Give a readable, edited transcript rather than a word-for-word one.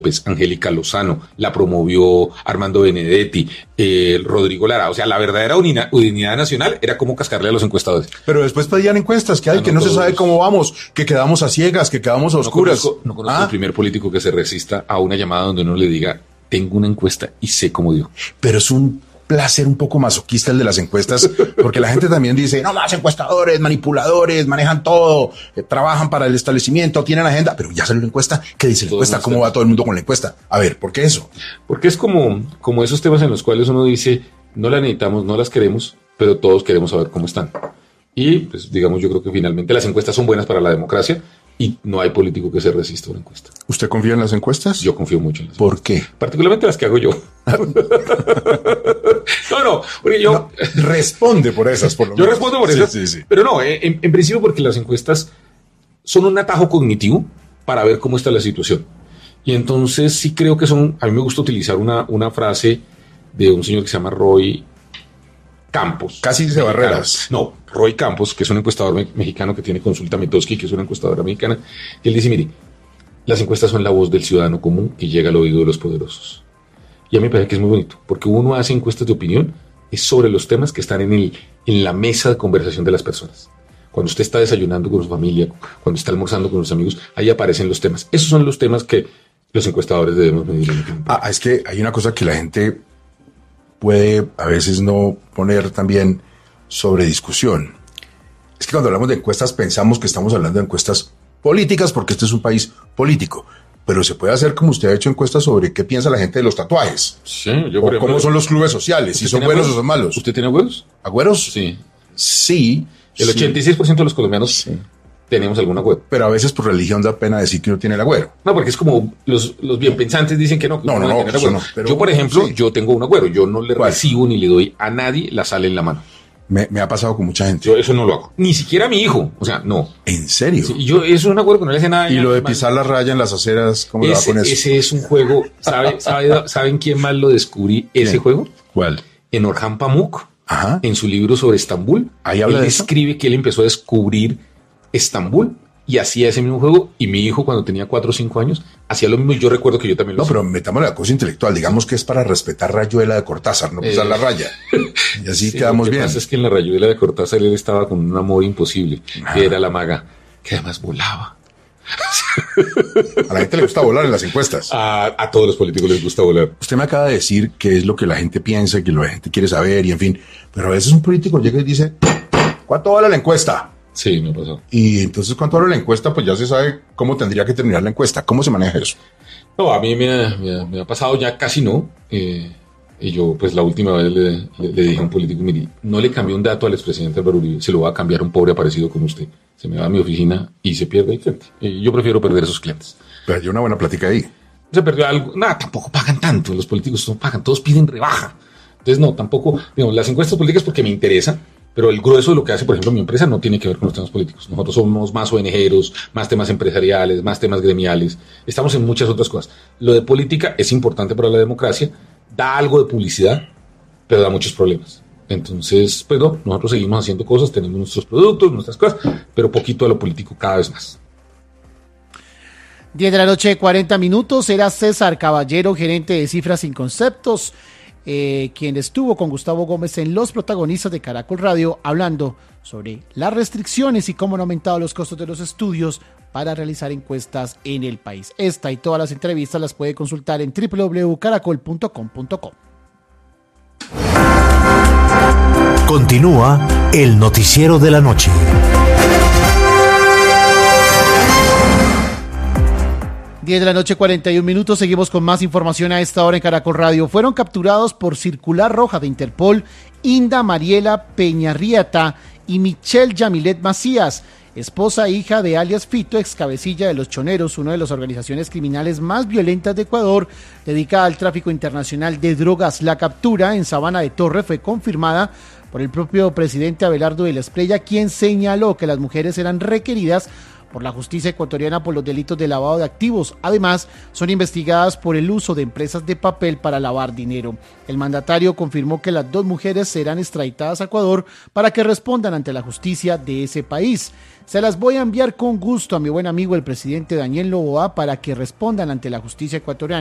pues Angélica Lozano, la promovió Armando Benedetti, Rodrigo Lara. O sea, la verdadera unidad nacional era como cascarle a los encuestadores. Pero después pedían encuestas, que hay, que no se sabe cómo vamos, que quedamos a ciegas, que quedamos a oscuras. No conozco el primer político que se resista a una llamada donde uno le diga, tengo una encuesta y sé cómo dio. Pero es un placer un poco masoquista el de las encuestas, porque la gente también dice, no más encuestadores, manipuladores, manejan todo, trabajan para el establecimiento, tienen agenda, pero ya salió la encuesta, ¿qué dice la encuesta? ¿Cómo va todo el mundo con la encuesta? A ver, ¿por qué eso? Porque es como esos temas en los cuales uno dice, no las necesitamos, no las queremos, pero todos queremos saber cómo están. Y, pues, digamos, yo creo que finalmente las encuestas son buenas para la democracia y no hay político que se resista a una encuesta. ¿Usted confía en las encuestas? Yo confío mucho en las encuestas. ¿Por qué? Particularmente las que hago yo. Porque yo... No, responde por esas, por lo menos. Yo respondo por esas, sí. Pero no, en principio porque las encuestas son un atajo cognitivo para ver cómo está la situación. Y entonces sí creo que son... A mí me gusta utilizar una frase de un señor que se llama Roy Campos. Casi dice Barreras. No, Roy Campos, que es un encuestador mexicano que tiene Consulta Metoski, que es una encuestadora mexicana, y él dice, mire, las encuestas son la voz del ciudadano común que llega al oído de los poderosos. Y a mí me parece que es muy bonito, porque uno hace encuestas de opinión, es sobre los temas que están en la mesa de conversación de las personas. Cuando usted está desayunando con su familia, cuando está almorzando con sus amigos, ahí aparecen los temas. Esos son los temas que los encuestadores debemos medir. Es que hay una cosa que la gente puede a veces no poner también sobre discusión. Es que cuando hablamos de encuestas pensamos que estamos hablando de encuestas políticas porque este es un país político. Pero se puede hacer como usted ha hecho encuestas sobre qué piensa la gente de los tatuajes. Sí, yo por ejemplo, cómo son los clubes sociales, si son buenos o son malos. ¿Usted tiene agüeros? ¿Agüeros? Sí. Sí. El 86% de los colombianos tenemos algún agüero. Pero a veces por religión da pena decir que uno tiene el agüero. No, porque es como los bien pensantes dicen que no. No, pero yo, por ejemplo, yo tengo un agüero. Yo no le recibo ni le doy a nadie la sal en la mano. Me ha pasado con mucha gente. Yo eso no lo hago. Ni siquiera a mi hijo. O sea, no. ¿En serio? Sí, eso es un acuerdo que no le hace nada. Y lo de pisar la raya en las aceras, ¿cómo le va a poner eso? Ese es un juego. ¿Saben quién más lo descubrí ese juego? ¿Cuál? En Orhan Pamuk. Ajá. En su libro sobre Estambul. Ahí habla él de eso. Escribe que él empezó a descubrir Estambul y hacía ese mismo juego. Y mi hijo, cuando tenía 4 o 5 años, hacía lo mismo. Y yo recuerdo que yo también lo hacía. No, pero metámosle la cosa intelectual. Digamos que es para respetar Rayuela de Cortázar, no pisar la raya. Y así quedamos bien. Lo que pasa es que en la Rayuela de Cortázar él estaba con un amor imposible, que era la maga, que además volaba. A la gente le gusta volar en las encuestas. A todos los políticos les gusta volar. Usted me acaba de decir qué es lo que la gente piensa, que la gente quiere saber y en fin. Pero a veces un político llega y dice, ¿cuánto vale la encuesta? Sí, me pasó. Y entonces, ¿cuánto vale la encuesta? Pues ya se sabe cómo tendría que terminar la encuesta. ¿Cómo se maneja eso? No, a mí me ha pasado ya casi no. Y yo, pues la última vez le dije a un político, mire, no le cambié un dato al expresidente Álvaro Uribe, se lo va a cambiar a un pobre aparecido como usted. Se me va a mi oficina y se pierde el cliente. Yo prefiero perder esos clientes. Pero hay una buena plática ahí. Se perdió algo. Nada, tampoco pagan tanto. Los políticos no pagan, todos piden rebaja. Entonces, no, tampoco, digamos, las encuestas políticas porque me interesan, pero el grueso de lo que hace, por ejemplo, mi empresa no tiene que ver con los temas políticos. Nosotros somos más ONGeros, más temas empresariales, más temas gremiales. Estamos en muchas otras cosas. Lo de política es importante para la democracia, da algo de publicidad, pero da muchos problemas. Entonces, pues no, nosotros seguimos haciendo cosas, tenemos nuestros productos, nuestras cosas, pero poquito de lo político cada vez más. 10 de la noche, 40 minutos. Era César Caballero, gerente de Cifras sin Conceptos, quien estuvo con Gustavo Gómez en Los Protagonistas de Caracol Radio, hablando sobre las restricciones y cómo han aumentado los costos de los estudios para realizar encuestas en el país. Esta y todas las entrevistas las puede consultar en www.caracol.com.co. Continúa el noticiero de la noche. 10 de la noche, 41 minutos. Seguimos con más información a esta hora en Caracol Radio. Fueron capturados por circular roja de Interpol Inda Mariela Peñarrieta y Michelle Yamilet Macías, esposa e hija de alias Fito, ex cabecilla de Los Choneros, una de las organizaciones criminales más violentas de Ecuador, dedicada al tráfico internacional de drogas. La captura en Sabana de Torre fue confirmada por el propio presidente Abelardo de la Espriella, quien señaló que las mujeres eran requeridas por la justicia ecuatoriana por los delitos de lavado de activos. Además, son investigadas por el uso de empresas de papel para lavar dinero. El mandatario confirmó que las dos mujeres serán extraditadas a Ecuador para que respondan ante la justicia de ese país. Se las voy a enviar con gusto a mi buen amigo el presidente Daniel Noboa para que respondan ante la justicia ecuatoriana.